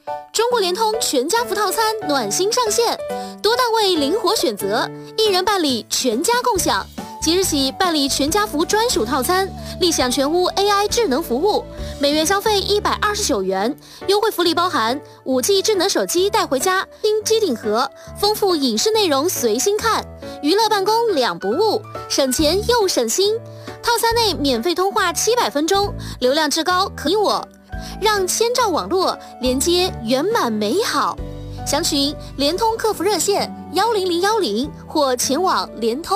中国联通全家福套餐暖心上线，多单位灵活选择，一人办理全家共享。即日起办理全家福专属套餐，立享全屋 AI 智能服务，每月消费129元，优惠福利包含5G 智能手机带回家、新机顶盒，丰富影视内容随心看，娱乐办公两不误，省钱又省心。套餐内免费通话700分钟，流量至高可以我，让千兆网络连接圆满美好。详询联通客服热线101010或前往联通。